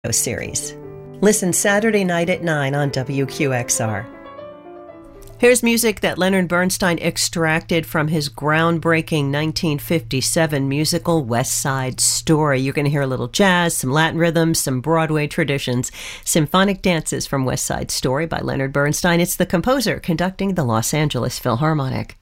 series. Listen Saturday night at 9 on WQXR. Here's music that Leonard Bernstein extracted from his groundbreaking 1957 musical West Side Story. You're going to hear a little jazz, some Latin rhythms, some Broadway traditions, symphonic dances from West Side Story by Leonard Bernstein. It's the composer conducting the Los Angeles Philharmonic.